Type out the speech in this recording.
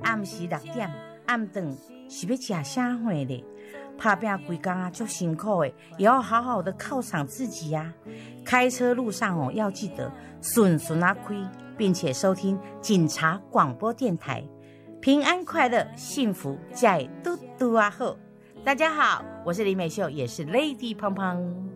暗时6点，暗顿是要吃啥货咧？打拼规工啊，足辛苦的，也要好好的犒赏自己呀。开车路上哦，要记得顺顺啊开，并且收听警察广播电台，平安快乐，幸福在嘟嘟啊好。大家好，我是李美秀，也是 Lady 胖胖。